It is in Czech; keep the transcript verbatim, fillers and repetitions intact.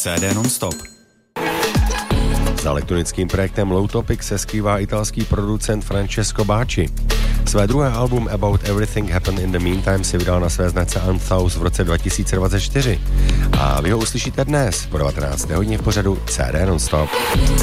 C D non-stop. Za elektronickým projektem Low Topic se skrývá italský producent Francesco Bacci. Své druhé album About Everything Happened in the Meantime si vydal na své značce Unthouse v roce dva tisíce dvacet čtyři. A vy ho uslyšíte dnes po devatenácté hodině v pořadu C D non-stop.